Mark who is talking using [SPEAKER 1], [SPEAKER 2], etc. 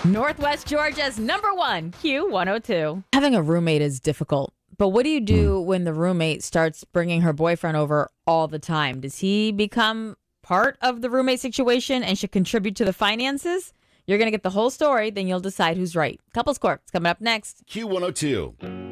[SPEAKER 1] Northwest Georgia's number one, Q102. Having a roommate is difficult, but what do you do when the roommate starts bringing her boyfriend over all the time? Does he become part of the roommate situation and should contribute to the finances? You're going to get the whole story, then you'll decide who's right. Couples Court is coming up next.
[SPEAKER 2] Q102.